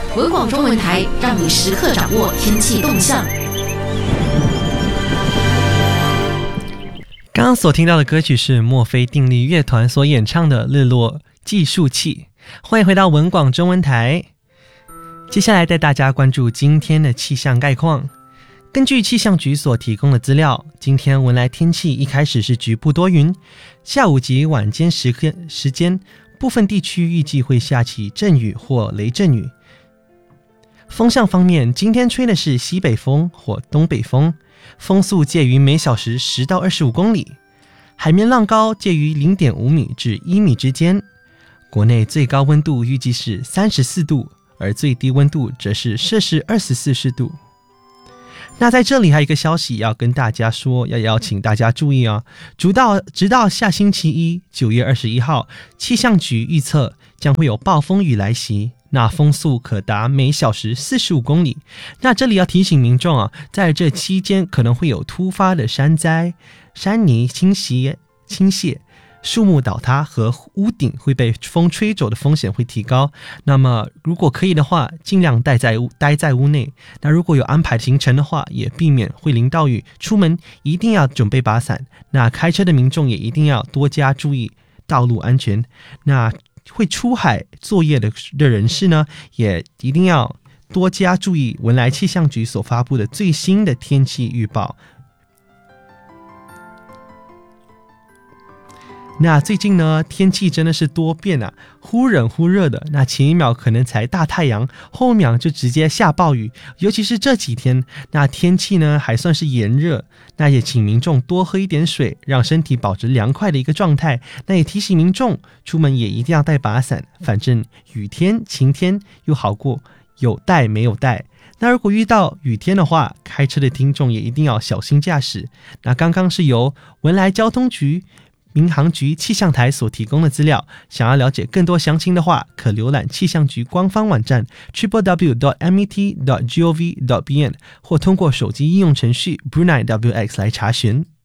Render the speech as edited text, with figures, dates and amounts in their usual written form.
文广中文台让你时刻掌握天气动向。 刚刚所听到的歌曲是墨菲定律乐团所演唱的《日落计数器》。欢迎回到文广中文台，接下来带大家关注今天的气象概况。根据气象局所提供的资料，今天文莱天气一开始是局部多云，下午及晚间时间部分地区预计会下起阵雨或雷阵雨。风向方面，今天吹的是西北风或东北风，风速介于每小时10到25公里，海面浪高介于 0.5 米至1米之间。国内最高温度预计是34度，而最低温度则是摄氏24度。那在这里还有一个消息要跟大家说，要邀请大家注意啊，直到下星期一9月21号，气象局预测将会有暴风雨来袭，那风速可达每小时45公里。那这里要提醒民众啊，在这期间可能会有突发的山灾、山泥倾泻、树木倒塌和屋顶会被风吹走的风险会提高。那么如果可以的话，尽量待在屋内。那如果有安排行程的话，也避免会淋到雨，出门一定要准备把伞。那开车的民众也一定要多加注意道路安全。那会出海作业的人士呢，也一定要多加注意文莱气象局所发布的最新的天气预报。那最近呢，天气真的是多变啊，忽冷忽热的。那前一秒可能才大太阳，后一秒就直接下暴雨。尤其是这几天，那天气呢还算是炎热。那也请民众多喝一点水，让身体保持凉快的一个状态。那也提醒民众，出门也一定要带把伞，反正雨天、晴天又好过有带没有带。那如果遇到雨天的话，开车的听众也一定要小心驾驶。那刚刚是由文莱交通局民航局气象台所提供的资料，想要了解更多详情的话，可浏览气象局官方网站 www.met.gov.bn 或通过手机应用程序 Brunei WX 来查询。